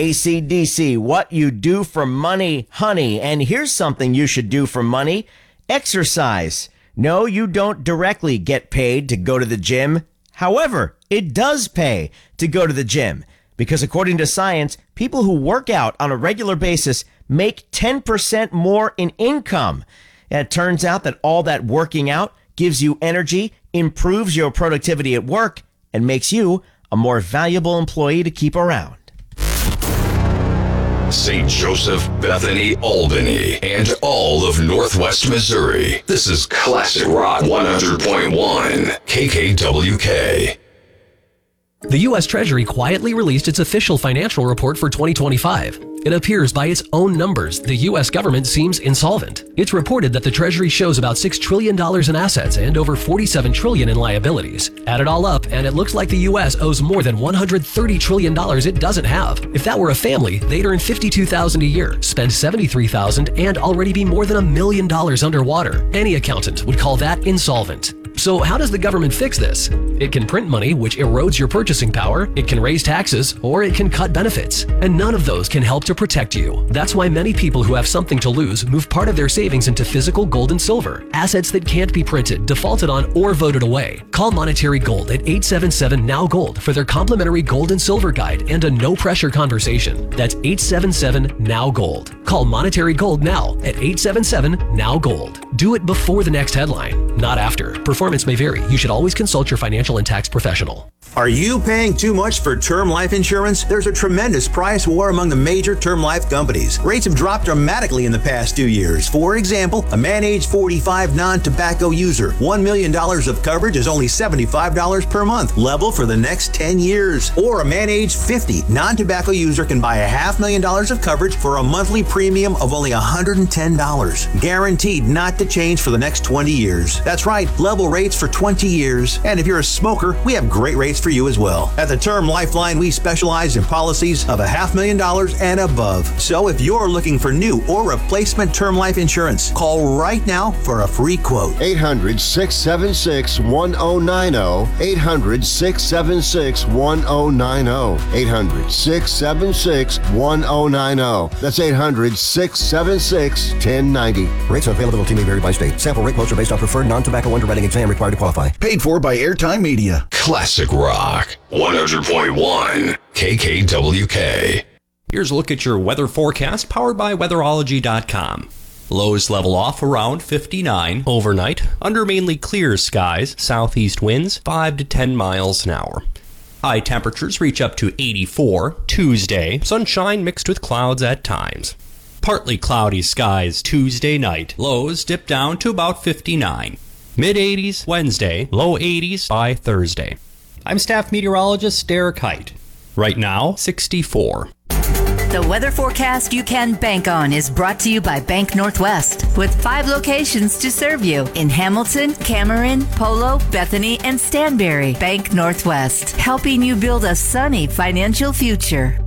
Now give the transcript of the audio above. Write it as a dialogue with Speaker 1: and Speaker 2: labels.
Speaker 1: AC/DC, what you do for money, honey. And here's something you should do for money. Exercise. No, you don't directly get paid to go to the gym. However, it does pay to go to the gym because according to science, people who work out on a regular basis make 10% more in income. And it turns out that all that working out gives you energy, improves your productivity at work, and makes you a more valuable employee to keep around.
Speaker 2: St. Joseph, Bethany, Albany, and all of Northwest Missouri. This is Classic Rock 100.1 KKWK.
Speaker 3: The U.S. Treasury quietly released its official financial report for 2025. It appears by its own numbers, the U.S. government seems insolvent. It's reported that the Treasury shows about $6 trillion in assets and over $47 trillion in liabilities. Add it all up, and it looks like the U.S. owes more than $130 trillion it doesn't have. If that were a family, they'd earn $52,000 a year, spend $73,000, and already be more than $1 million underwater. Any accountant would call that insolvent. So how does the government fix this? It can print money, which erodes your purchasing power, it can raise taxes, or it can cut benefits. And none of those can help to protect you. That's why many people who have something to lose move part of their savings into physical gold and silver, assets that can't be printed, defaulted on, or voted away. Call Monetary Gold at 877-NOW-GOLD for their complimentary gold and silver guide and a no-pressure conversation. That's 877-NOW-GOLD. Call Monetary Gold now at 877-NOW-GOLD. Do it before the next headline, not after. Performance may vary. You should always consult your financial and tax professional.
Speaker 4: Are you paying too much for term life insurance? There's a tremendous price war among the major term life companies. Rates have dropped dramatically in the past 2 years. For example, a man age 45 non-tobacco user, $1 million of coverage is only $75 per month, level for the next 10 years. Or a man age 50 non-tobacco user can buy $500,000 of coverage for a monthly premium of only $110, guaranteed not to change for the next 20 years. That's right, level rates for 20 years. And if you're a smoker, we have great rates for you as well. At the Term Lifeline, we specialize in policies of $500,000 and above. So if you're looking for new or replacement term life insurance, call right now for a free quote.
Speaker 5: 800-676-1090. 800-676-1090. 800-676-1090. That's 800-676-1090.
Speaker 6: Rates and availability may vary by state. Sample rate quotes are based on preferred non-tobacco underwriting exam required to qualify.
Speaker 7: Paid for by Airtime Media.
Speaker 2: Classic Rock 100.1 KKWK.
Speaker 8: Here's a look at your weather forecast powered by weatherology.com. Lows level off around 59 overnight under mainly clear skies, southeast winds 5 to 10 miles an hour. High temperatures reach up to 84 Tuesday, sunshine mixed with clouds at times. Partly cloudy skies Tuesday night, lows dip down to about 59. Mid-80s Wednesday, low 80s by Thursday. I'm staff meteorologist Derek Height. Right now, 64.
Speaker 9: The weather forecast you can bank on is brought to you by Bank Northwest, with 5 locations to serve you in Hamilton, Cameron, Polo, Bethany, and Stanberry. Bank Northwest, helping you build a sunny financial future.